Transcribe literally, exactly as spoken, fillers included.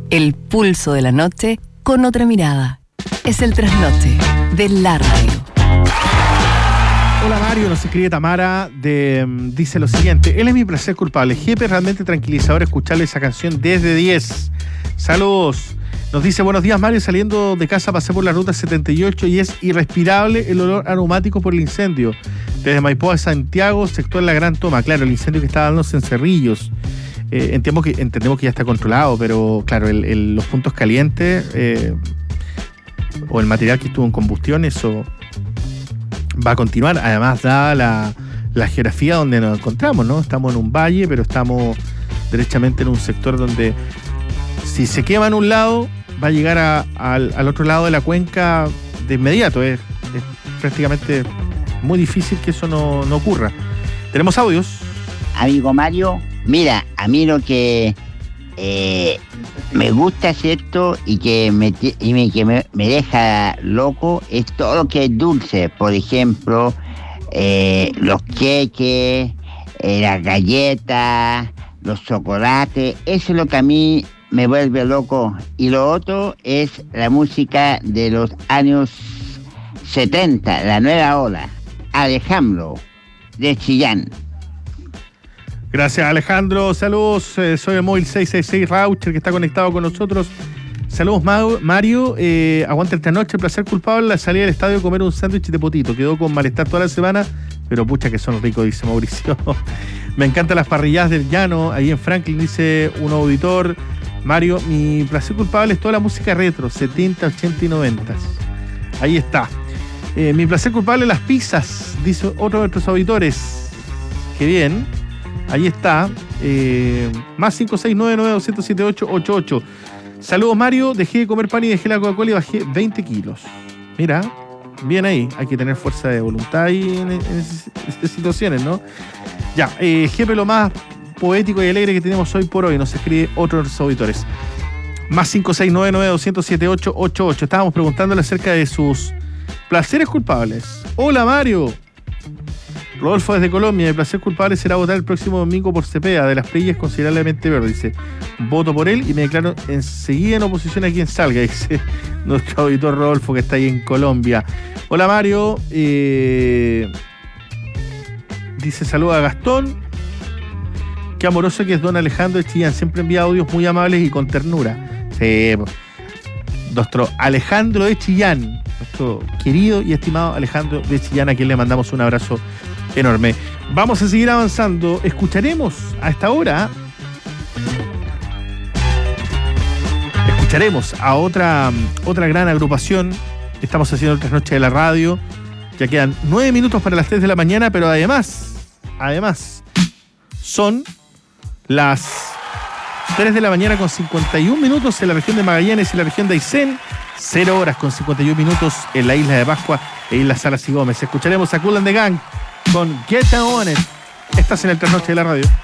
El pulso de la noche con otra mirada. Es el trasnoche de la radio. Hola Mario, nos escribe Tamara, de, dice lo siguiente: él es mi placer culpable. Jepe, realmente tranquilizador escucharle esa canción desde diez. Saludos. Nos dice: buenos días Mario, saliendo de casa pasé por la ruta setenta y ocho y es irrespirable el olor aromático por el incendio. Desde Maipú a Santiago, sector La Gran Toma. Claro, el incendio que está dándose en Cerrillos. Eh, entendemos, que, entendemos que ya está controlado, pero claro, el, el, los puntos calientes eh, o el material que estuvo en combustión, eso va a continuar. Además, dada la, la geografía donde nos encontramos, ¿no? Estamos en un valle, pero estamos derechamente en un sector donde si se quema en un lado, va a llegar a, a, al otro lado de la cuenca de inmediato. Es, es prácticamente muy difícil que eso no, no ocurra. ¿Tenemos audios? Amigo Mario, mira, a mí lo que eh, me gusta, ¿cierto? Y que, me, y me, que me, me deja loco es todo lo que es dulce. Por ejemplo, eh, los queques, eh, las galletas, los chocolates. Eso es lo que a mí me vuelve loco. Y lo otro es la música de los años setenta, la nueva ola. Alejandro, de Chillán. Gracias Alejandro, saludos, eh, soy el móvil seiscientos sesenta y seis Raucher que está conectado con nosotros. Saludos Mario, eh, aguanta esta noche, el placer culpable, la salida del estadio a comer un sándwich de potito, quedó con malestar toda la semana, pero pucha que son ricos, dice Mauricio. Me encantan las parrilladas del llano, ahí en Franklin, dice un auditor. Mario, mi placer culpable es toda la música retro, setenta, ochenta y noventa. Ahí está. Eh, mi placer culpable, las pizzas, dice otro de nuestros auditores. Qué bien. Ahí está. Eh, más cinco seis nueve nueve dos cero siete ocho ocho ocho. Saludos Mario, dejé de comer pan y dejé la Coca-Cola y bajé veinte kilos. Mira, bien ahí. Hay que tener fuerza de voluntad ahí en, en, en estas situaciones, ¿no? Ya, eh, jefe, lo más poético y alegre que tenemos hoy por hoy, nos escribe otro de nuestros auditores. Más cinco seis nueve nueve dos cero siete ocho ocho ocho. Estábamos preguntándole acerca de sus placeres culpables. Hola Mario. Rodolfo desde Colombia, el placer culpable será votar el próximo domingo por Cepeda, de las Prillas considerablemente verde, dice. Voto por él y me declaro enseguida en oposición a quien salga, dice nuestro auditor Rodolfo que está ahí en Colombia. Hola Mario, eh, dice saluda a Gastón. Qué amoroso que es don Alejandro de Chillán, siempre envía audios muy amables y con ternura. Sí, nuestro Alejandro de Chillán, nuestro querido y estimado Alejandro de Chillán, a quien le mandamos un abrazo enorme. Vamos a seguir avanzando. Escucharemos a esta hora. Escucharemos a otra, otra gran agrupación. Estamos haciendo el trasnoche de la radio. Ya quedan nueve minutos para las tres de la mañana, pero además, además, son las tres de la mañana con cincuenta y un minutos en la región de Magallanes y la región de Aysén. cero horas con cincuenta y un minutos en la isla de Pascua e Isla Salas y Gómez. Escucharemos a Kool and the Gang con Get On It. Estás en el trasnoche de la radio.